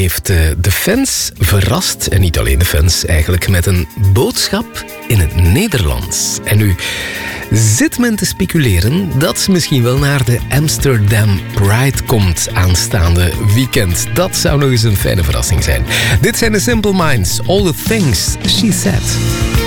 heeft de fans verrast, en niet alleen de fans eigenlijk, met een boodschap in het Nederlands. En nu zit men te speculeren dat ze misschien wel naar de Amsterdam Pride komt aanstaande weekend. Dat zou nog eens een fijne verrassing zijn. Dit zijn de Simple Minds, All the Things She Said.